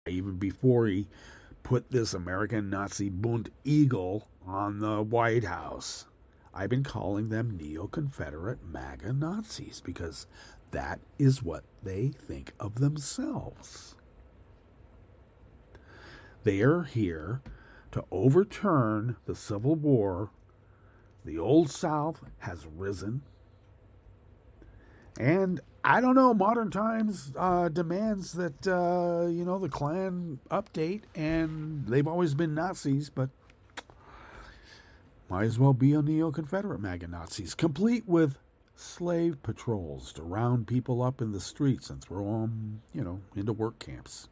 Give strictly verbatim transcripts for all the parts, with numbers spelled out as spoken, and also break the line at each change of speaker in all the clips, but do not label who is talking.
even before he put this American Nazi Bund Eagle on the White House. I've been calling them neo-Confederate MAGA Nazis because that is what they think of themselves. They are here to overturn the Civil War. The Old South has risen. And I don't know, modern times uh, demands that, uh, you know, the Klan update, and they've always been Nazis, but might as well be a neo-Confederate MAGA Nazis, complete with slave patrols to round people up in the streets and throw them, you know, into work camps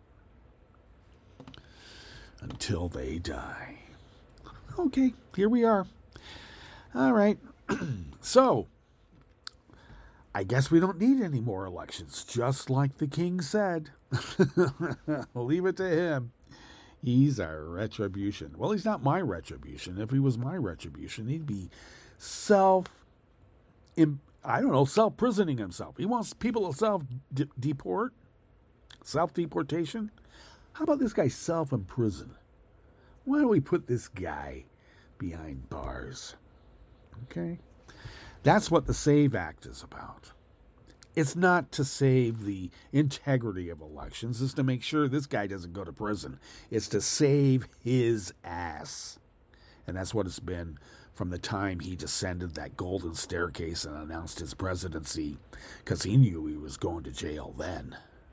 until they die. Okay, here we are. All right. So, I guess we don't need any more elections, just like the king said. We'll leave it to him. He's our retribution. Well, he's not my retribution. If he was my retribution, he'd be self, I don't know, self-prisoning himself. He wants people to self-deport, self-deportation. How about this guy self-imprison? Why don't we put this guy behind bars? Okay? That's what the SAVE Act is about. It's not to save the integrity of elections. It's to make sure this guy doesn't go to prison. It's to save his ass. And that's what it's been from the time he descended that golden staircase and announced his presidency, because he knew he was going to jail then.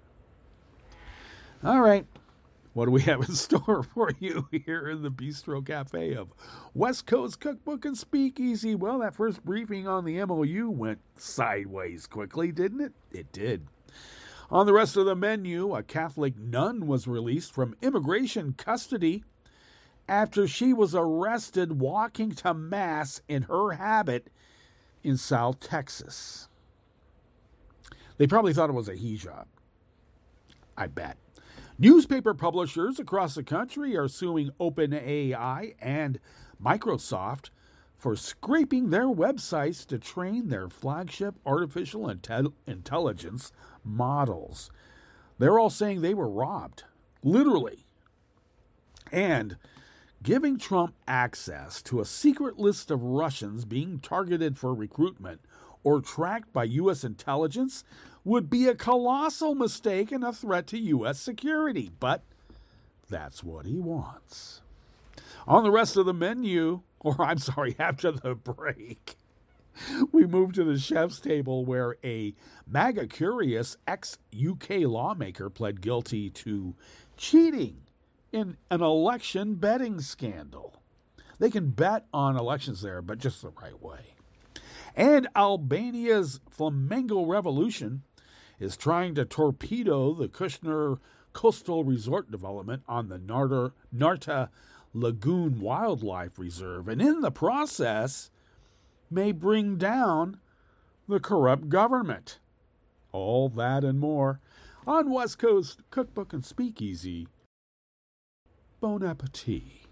All right. What do we have in store for you here in the Bistro Cafe of West Coast Cookbook and Speakeasy? Well, that first briefing on the M O U went sideways quickly, didn't it? It did. On the rest of the menu, a Catholic nun was released from immigration custody after she was arrested walking to Mass in her habit in South Texas. They probably thought it was a hijab. I bet. Newspaper publishers across the country are suing OpenAI and Microsoft for scraping their websites to train their flagship artificial intel- intelligence models. They're all saying they were robbed, literally. And giving Trump access to a secret list of Russians being targeted for recruitment or tracked by U S intelligence would be a colossal mistake and a threat to U S security. But that's what he wants. On the rest of the menu, or I'm sorry, after the break, we move to the chef's table where a MAGA-curious ex-U K lawmaker pled guilty to cheating in an election betting scandal. They can bet on elections there, but just the right way. And Albania's Flamengo Revolution is trying to torpedo the Kushner coastal resort development on the Narta, Narta Lagoon Wildlife Reserve, and in the process may bring down the corrupt government. All that and more on West Coast Cookbook and Speakeasy. Bon appetit.